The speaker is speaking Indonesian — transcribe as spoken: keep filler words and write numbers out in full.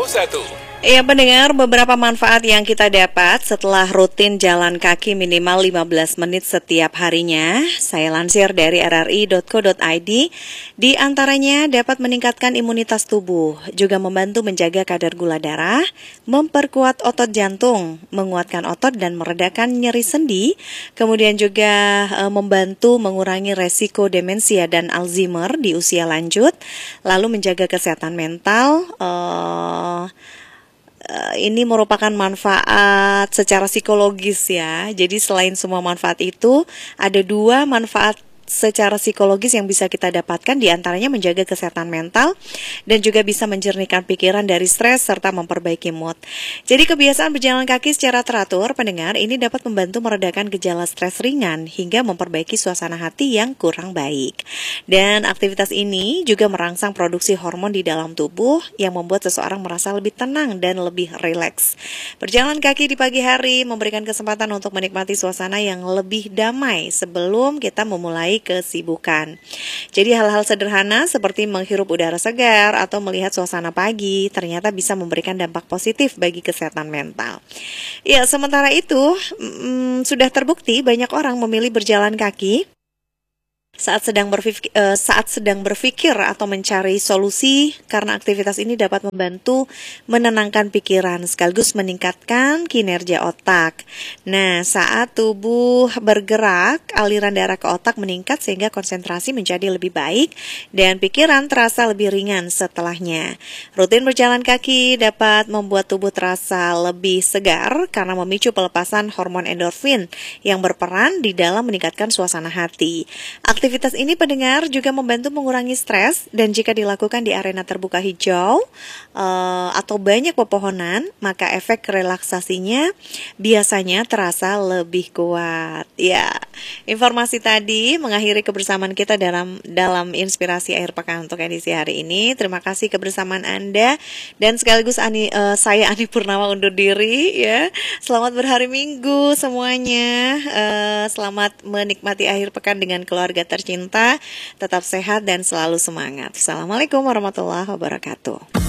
satu. Ya pendengar, beberapa manfaat yang kita dapat setelah rutin jalan kaki minimal lima belas menit setiap harinya. Saya lansir dari r r i dot co dot i d. Di antaranya dapat meningkatkan imunitas tubuh, juga membantu menjaga kadar gula darah, memperkuat otot jantung, menguatkan otot dan meredakan nyeri sendi, kemudian juga e, membantu mengurangi resiko demensia dan Alzheimer di usia lanjut, lalu menjaga kesehatan mental. E, Ini merupakan manfaat secara psikologis ya. Jadi selain semua manfaat itu, ada dua manfaat secara psikologis yang bisa kita dapatkan, diantaranya menjaga kesehatan mental dan juga bisa menjernihkan pikiran dari stres serta memperbaiki mood. Jadi kebiasaan berjalan kaki secara teratur, pendengar, ini dapat membantu meredakan gejala stres ringan hingga memperbaiki suasana hati yang kurang baik. Dan aktivitas ini juga merangsang produksi hormon di dalam tubuh yang membuat seseorang merasa lebih tenang dan lebih rileks. Berjalan kaki di pagi hari memberikan kesempatan untuk menikmati suasana yang lebih damai sebelum kita memulai kesibukan. Jadi hal-hal sederhana seperti menghirup udara segar atau melihat suasana pagi ternyata bisa memberikan dampak positif bagi kesehatan mental. Ya, sementara itu mm, sudah terbukti banyak orang memilih berjalan kaki saat sedang berpikir, uh, saat sedang berpikir atau mencari solusi, karena aktivitas ini dapat membantu menenangkan pikiran sekaligus meningkatkan kinerja otak. Nah, saat tubuh bergerak, aliran darah ke otak meningkat sehingga konsentrasi menjadi lebih baik dan pikiran terasa lebih ringan setelahnya. Rutin berjalan kaki dapat membuat tubuh terasa lebih segar karena memicu pelepasan hormon endorfin yang berperan di dalam meningkatkan suasana hati. Aktivitas ini, pendengar, juga membantu mengurangi stres dan jika dilakukan di arena terbuka hijau uh, atau banyak pepohonan, maka efek relaksasinya biasanya terasa lebih kuat. Ya, informasi tadi mengakhiri kebersamaan kita dalam dalam inspirasi akhir pekan untuk edisi hari ini. Terima kasih kebersamaan Anda dan sekaligus Ani, uh, saya Ani Purnama undur diri ya. Selamat berhari Minggu semuanya. Uh, selamat menikmati akhir pekan dengan keluarga tercinta, tetap sehat dan selalu semangat. Assalamualaikum warahmatullahi wabarakatuh.